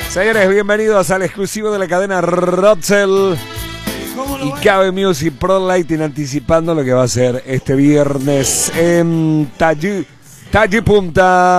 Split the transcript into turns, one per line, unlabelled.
Señores, bienvenidos al exclusivo de la cadena Rotzel y KB Music Pro Lighting, anticipando lo que va a ser este viernes en Tallí Punta.